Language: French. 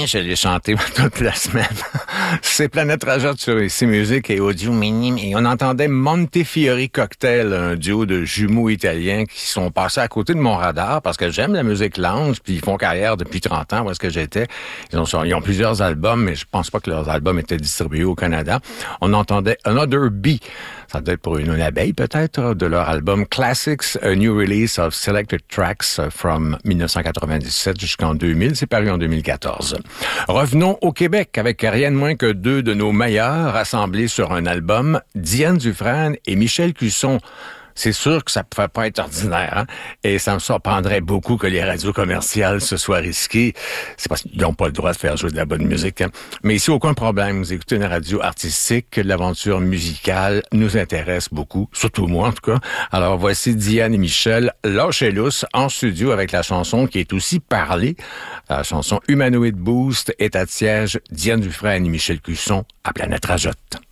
Oui, je l'ai chanté toute la semaine. C'est Planète Rajotte sur ici Musique et Audio Minime. Et on entendait Montefiori Cocktail, un duo de jumeaux italiens qui sont passés à côté de mon radar parce que j'aime la musique lounge, puis ils font carrière depuis 30 ans, où est-ce que j'étais. Ils ont plusieurs albums, mais je pense pas que leurs albums étaient distribués au Canada. On entendait Another Bee. Ça doit être pour une abeille, peut-être, de leur album Classics, A New Release of Selected Tracks from 1997 jusqu'en 2000. C'est paru en 2014. Revenons au Québec avec rien de moins que deux de nos meilleurs rassemblés sur un album, Diane Dufresne et Michel Cusson. C'est sûr que ça ne pouvait pas être ordinaire, hein? Et ça me surprendrait beaucoup que les radios commerciales se soient risquées. C'est parce qu'ils n'ont pas le droit de faire jouer de la bonne musique, hein? Mais ici, aucun problème. Vous écoutez une radio artistique, l'aventure musicale nous intéresse beaucoup, surtout moi en tout cas. Alors voici Diane et Michel, lâchez lousse, en studio avec la chanson qui est aussi parlée. La chanson Humanoid Boost est à Tiège, Diane Dufresne et Michel Cusson à Planète Rajotte.